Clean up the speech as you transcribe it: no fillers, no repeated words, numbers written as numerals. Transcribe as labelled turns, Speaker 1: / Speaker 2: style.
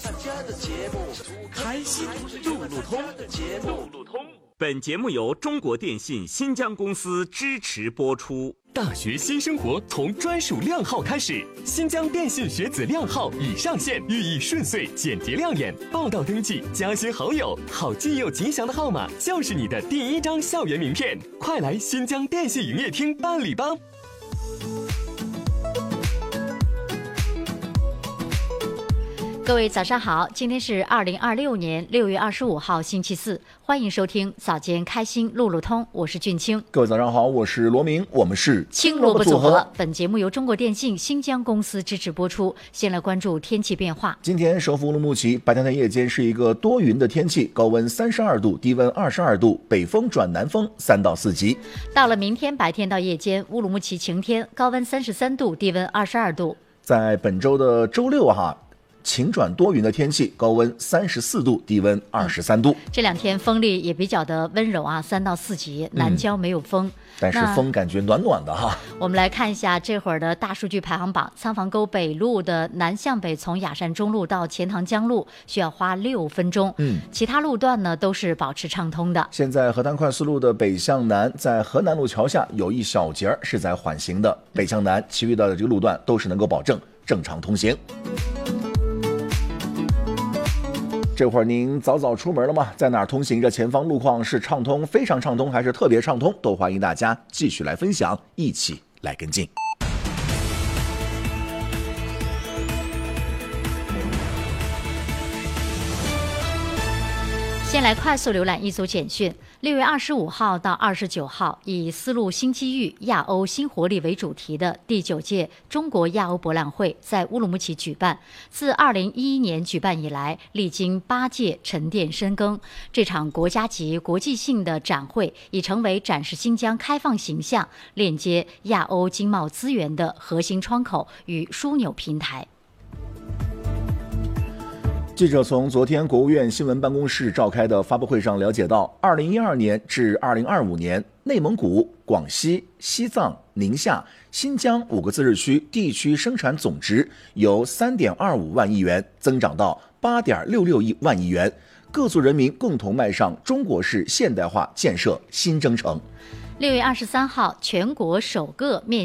Speaker 1: 开心路路通。本节目由中国电信新疆公司支持播出。
Speaker 2: 大学新生活从专属靓号开始，新疆电信学子靓号已上线，寓意顺遂、简洁亮眼。报到登记、加新好友，好记又吉祥的号码就是你的第一张校园名片。快来新疆电信营业厅办理吧！
Speaker 3: 各位早上好，今天是2026年6月25号星期四，欢迎收听早间开心路路通，我是俊清。
Speaker 4: 各位早上好，我是罗明，我们是
Speaker 3: 青萝卜组合。本节目由中国电信新疆公司支持播出。先来关注天气变化。今
Speaker 4: 天首府乌鲁木齐白天到夜间是一个多云的天气，高温32度，低温22度，北风转南风3到4级。
Speaker 3: 到了明天白天到夜间，乌鲁木齐晴天，高温33度，低温22度。
Speaker 4: 在本周的周六晴转多云的天气，高温34度，低温23度。
Speaker 3: 这两天风力也比较的温柔3到4级，南郊没有风，
Speaker 4: 但是风感觉暖暖的哈。
Speaker 3: 我们来看一下这会儿的大数据排行榜。仓房沟北路的南向北，从雅山中路到钱塘江路需要花6分钟，其他路段呢都是保持畅通的。
Speaker 4: 现在河滩快速路的北向南，在河南路桥下有一小节是在缓行的，北向南，其余的这个路段都是能够保证正常通行。这会儿您早出门了吗？在哪儿通行着？前方路况是畅通、非常畅通还是特别畅通？都欢迎大家继续来分享，一起来跟进。
Speaker 3: 先来快速浏览一组简讯。6月25号到29号，以丝路新机遇、亚欧新活力为主题的第9届中国亚欧博览会在乌鲁木齐举办。自2011年举办以来，历经8届沉淀深耕，这场国家级国际性的展会已成为展示新疆开放形象、链接亚欧经贸资源的核心窗口与枢纽平台。
Speaker 4: 记者从昨天国务院新闻办公室召开的发布会上了解到，2012年至2025年，内蒙古、广西、西藏、宁夏、新疆5个自治区地区生产总值由3.25万亿元增长到8.66万亿元，各族人民共同迈上中国式现代化建设新征程。
Speaker 3: 6月23号，全国首个面